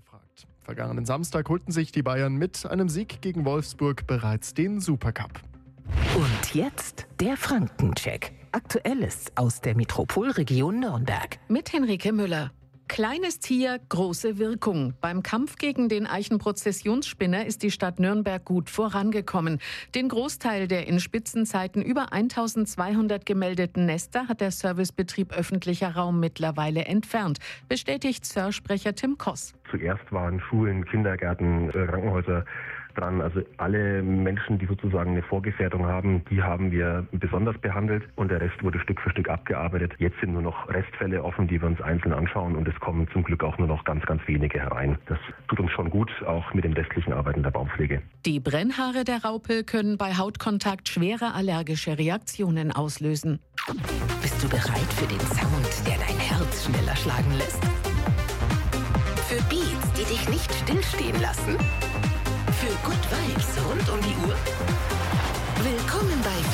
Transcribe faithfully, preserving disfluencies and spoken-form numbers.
hinterfragt. Vergangenen Samstag holten sich die Bayern mit einem Sieg gegen Wolfsburg bereits den Supercup. Und jetzt der Frankencheck. Aktuelles aus der Metropolregion Nürnberg. Mit Henrike Müller. Kleines Tier, große Wirkung. Beim Kampf gegen den Eichenprozessionsspinner ist die Stadt Nürnberg gut vorangekommen. Den Großteil der in Spitzenzeiten über eintausendzweihundert gemeldeten Nester hat der Servicebetrieb öffentlicher Raum mittlerweile entfernt, bestätigt S E R-Sprecher Tim Koss. Zuerst waren Schulen, Kindergärten, Krankenhäuser dran. Also alle Menschen, die sozusagen eine Vorgefährdung haben, die haben wir besonders behandelt und der Rest wurde Stück für Stück abgearbeitet. Jetzt sind nur noch Restfälle offen, die wir uns einzeln anschauen und es kommen zum Glück auch nur noch ganz, ganz wenige herein. Das tut uns schon gut, auch mit dem restlichen Arbeiten der Baumpflege. Die Brennhaare der Raupe können bei Hautkontakt schwere allergische Reaktionen auslösen. Bist du bereit für den Sound, der dein Herz schneller schlagen lässt? Für Beats, die dich nicht stillstehen lassen? Für Good Vibes rund um die Uhr?